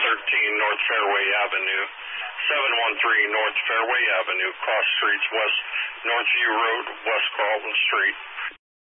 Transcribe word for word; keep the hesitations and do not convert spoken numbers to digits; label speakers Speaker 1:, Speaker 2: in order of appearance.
Speaker 1: thirteen North Fairway Avenue, seven one three North Fairway Avenue, cross streets West Northview Road, West Carlton Street.